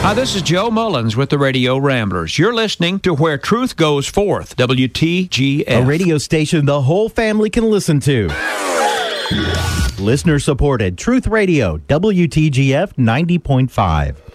Hi, this is Joe Mullins with the Radio Ramblers. You're listening to Where Truth Goes Forth, WTGF. A radio station the whole family can listen to. Listener supported Truth Radio, WTGF 90.5.